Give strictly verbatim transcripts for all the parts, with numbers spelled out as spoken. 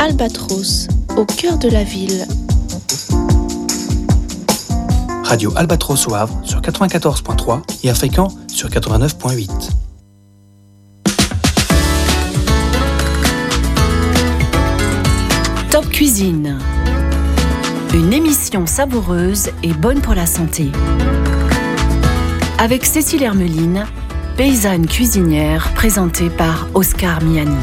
Albatros, au cœur de la ville. Radio Albatros au Havre sur quatre-vingt-quatorze virgule trois et à Fécamp sur quatre-vingt-neuf virgule huit. Top Cuisine. Une émission savoureuse et bonne pour la santé. Avec Cécile Hermeline, paysanne cuisinière, présentée par Oscar Miani.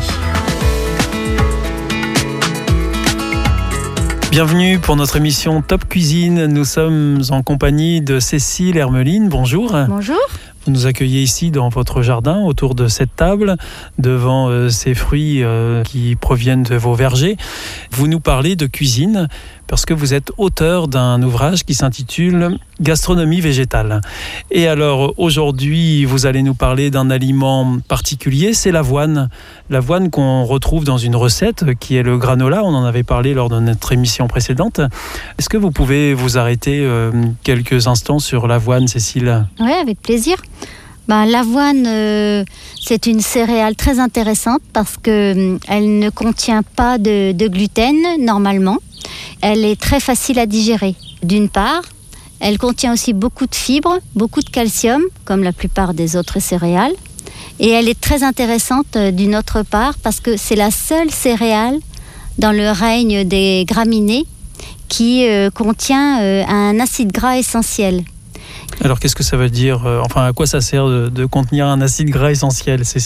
Bienvenue pour notre émission Top Cuisine. Nous sommes en compagnie de Cécile Hermeline. Bonjour. Bonjour. Vous nous accueillez ici dans votre jardin, autour de cette table, devant euh, ces fruits euh, qui proviennent de vos vergers. Vous nous parlez de cuisine parce que vous êtes auteur d'un ouvrage qui s'intitule « Gastronomie végétale ». Et alors, aujourd'hui, vous allez nous parler d'un aliment particulier, c'est l'avoine. L'avoine qu'on retrouve dans une recette qui est le granola. On en avait parlé lors de notre émission précédente. Est-ce que vous pouvez vous arrêter euh, quelques instants sur l'avoine, Cécile ? Oui, avec plaisir. Ben, l'avoine, euh, c'est une céréale très intéressante parce qu'elle euh, ne contient pas de, de gluten normalement. Elle est très facile à digérer. D'une part, elle contient aussi beaucoup de fibres, beaucoup de calcium, comme la plupart des autres céréales. Et elle est très intéressante euh, d'une autre part parce que c'est la seule céréale dans le règne des graminées qui euh, contient euh, un acide gras essentiel. Alors, qu'est-ce que ça veut dire ? Enfin, à quoi ça sert de, de contenir un acide gras essentiel, Cécile ?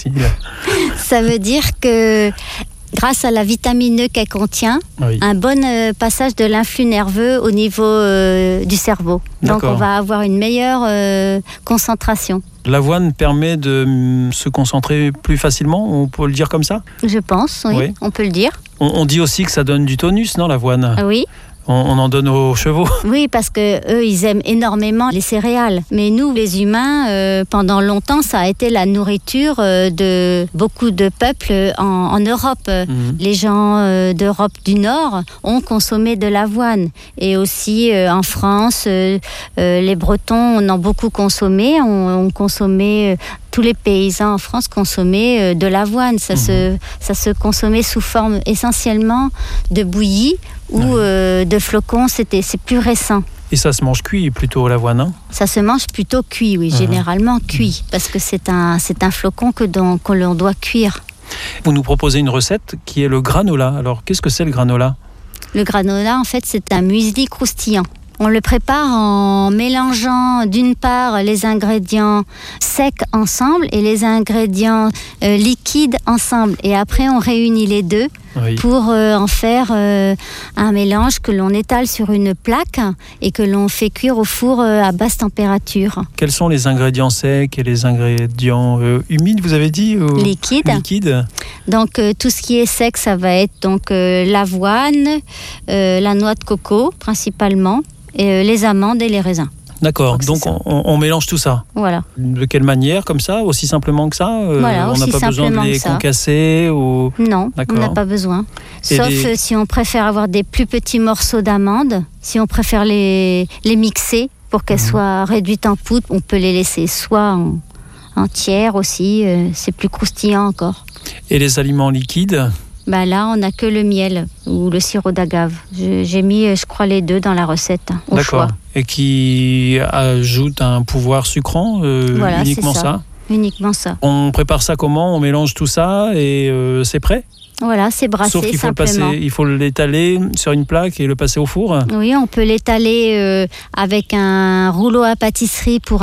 Ça veut dire que, grâce à la vitamine E qu'elle contient, oui. un bon euh, passage de l'influx nerveux au niveau euh, du cerveau. Donc, D'accord. on va avoir une meilleure euh, concentration. L'avoine permet de se concentrer plus facilement, on peut le dire comme ça ? Je pense, oui, oui. on peut le dire. On, on dit aussi que ça donne du tonus, non, l'avoine ? Oui. On en donne aux chevaux. Oui, parce que eux, ils aiment énormément les céréales. Mais nous, les humains, euh, pendant longtemps, ça a été la nourriture euh, de beaucoup de peuples en, en Europe. Mmh. Les gens euh, d'Europe du Nord ont consommé de l'avoine. Et aussi euh, en France, euh, euh, les Bretons en ont beaucoup consommé. On, on consommait... Euh, Tous les paysans en France consommaient euh, de l'avoine. Ça, mmh. se, ça se consommait sous forme essentiellement de bouillie ou ouais. euh, de flocons. C'était, c'est plus récent. Et ça se mange cuit plutôt, l'avoine, hein ? Ça se mange plutôt cuit, oui, mmh. généralement cuit. Mmh. Parce que c'est un, c'est un flocon que l'on, que l'on doit cuire. Vous nous proposez une recette qui est le granola. Alors, qu'est-ce que c'est le granola ? Le granola, en fait, c'est un muesli croustillant. On le prépare en mélangeant d'une part les ingrédients secs ensemble et les ingrédients euh, liquides ensemble. Et après, on réunit les deux oui. pour euh, en faire euh, un mélange que l'on étale sur une plaque et que l'on fait cuire au four euh, à basse température. Quels sont les ingrédients secs et les ingrédients euh, humides, vous avez dit ou... Liquides. Liquide. Donc, euh, tout ce qui est sec, ça va être donc, euh, l'avoine, euh, la noix de coco principalement. Et euh, les amandes et les raisins. D'accord, donc on, on mélange tout ça. Voilà. De quelle manière, comme ça, aussi simplement que ça euh, Voilà, on n'a pas besoin de les concasser ou... Non, D'accord. on n'a pas besoin. Et Sauf les... si on préfère avoir des plus petits morceaux d'amandes, si on préfère les, les mixer pour qu'elles mmh. soient réduites en poudre, on peut les laisser soit en, entières aussi, euh, c'est plus croustillant encore. Et les aliments liquides ? Bah là, on n'a que le miel ou le sirop d'agave. Je, j'ai mis, je crois, les deux dans la recette, au D'accord. choix. Et qui ajoute un pouvoir sucrant, euh, voilà, uniquement c'est ça. ça Uniquement ça. On prépare ça comment ? On mélange tout ça et euh, c'est prêt ? Voilà, c'est brassé Sauf qu'il faut simplement. le passer, il faut l'étaler sur une plaque et le passer au four ? Oui, on peut l'étaler euh, avec un rouleau à pâtisserie pour